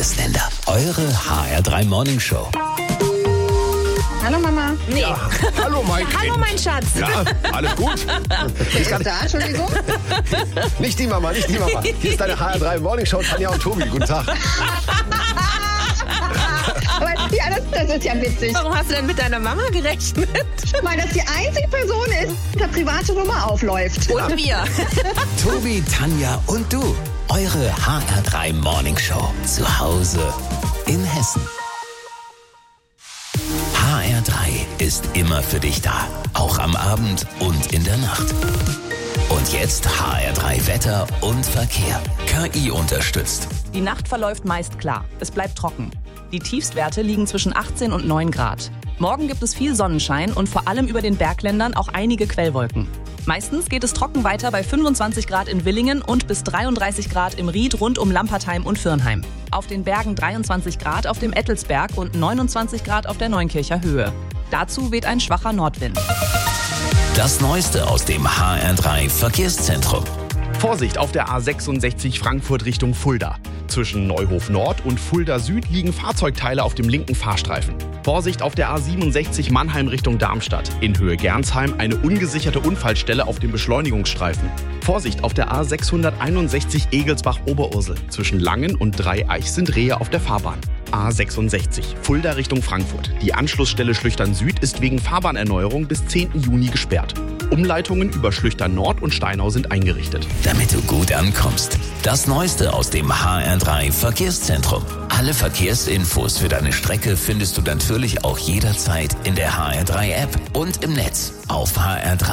Bundesländer. Eure HR3 Morning Show. Hallo Mama. Nee. Ja, hallo mein Kind. Hallo mein Schatz. Ja, alles gut? Wer ist da? Entschuldigung. Nicht die Mama, nicht die Mama. Hier ist deine HR3 Morning Show, Tanja und Tobi. Guten Tag. Aber ja, das ist ja witzig. Warum hast du denn mit deiner Mama gerechnet? Weil das die einzige Person ist, die eine private Nummer aufläuft. Und wir. Tobi, Tanja und du. Eure HR3 Morning Show. Zu Hause in Hessen. HR3 ist immer für dich da. Auch am Abend und in der Nacht. Und jetzt HR3 Wetter und Verkehr. KI unterstützt. Die Nacht verläuft meist klar. Es bleibt trocken. Die Tiefstwerte liegen zwischen 18 und 9 Grad. Morgen gibt es viel Sonnenschein und vor allem über den Bergländern auch einige Quellwolken. Meistens geht es trocken weiter bei 25 Grad in Villingen und bis 33 Grad im Ried rund um Lampertheim und Firnheim. Auf den Bergen 23 Grad auf dem Ettelsberg und 29 Grad auf der Neunkircher Höhe. Dazu weht ein schwacher Nordwind. Das Neueste aus dem HR3 Verkehrszentrum. Vorsicht auf der A66 Frankfurt Richtung Fulda. Zwischen Neuhof Nord und Fulda Süd liegen Fahrzeugteile auf dem linken Fahrstreifen. Vorsicht auf der A67 Mannheim Richtung Darmstadt. In Höhe Gernsheim eine ungesicherte Unfallstelle auf dem Beschleunigungsstreifen. Vorsicht auf der A661 Egelsbach-Oberursel. Zwischen Langen und Dreieich sind Rehe auf der Fahrbahn. A66 Fulda Richtung Frankfurt. Die Anschlussstelle Schlüchtern Süd ist wegen Fahrbahnerneuerung bis 10. Juni gesperrt. Umleitungen über Schlüchtern Nord und Steinau sind eingerichtet. Damit du gut ankommst. Das Neueste aus dem HR3 Verkehrszentrum. Alle Verkehrsinfos für deine Strecke findest du natürlich auch jederzeit in der HR3 App und im Netz auf hr3.